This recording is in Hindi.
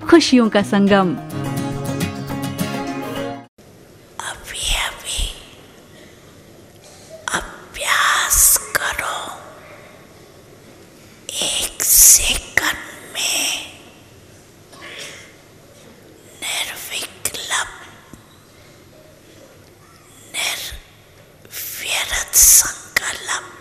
खुशियों का संगम। अभी अभी अभ्यास करो, 1 सेकंड में